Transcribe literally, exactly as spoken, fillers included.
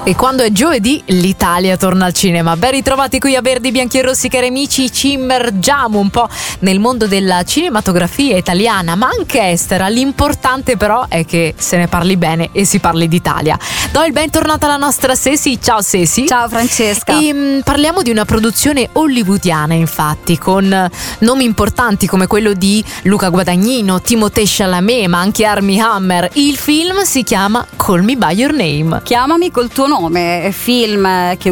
E quando è giovedì l'Italia torna al cinema. Ben ritrovati qui a Verdi, Bianchi e Rossi, cari amici. Ci immergiamo un po' nel mondo della cinematografia italiana, ma anche estera. L'importante però è che se ne parli bene e si parli d'Italia. Do il bentornato alla nostra Ceci. Ciao Ceci. Ciao Francesca. E mh, parliamo di una produzione hollywoodiana, infatti, con nomi importanti come quello di Luca Guadagnino, Timothée Chalamet, ma anche Armie Hammer. Il film si chiama Call Me By Your Name. Chiamami col tuo nome, film che